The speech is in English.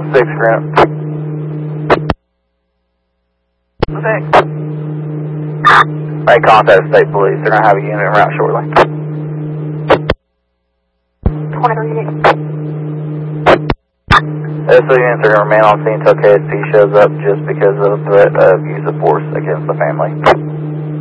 6 Granite. 6. Alright, contact state police. They're going to have a unit en route shortly. 23 units. SO units are going to remain on scene until KSP shows up just because of the threat of use of force against the family.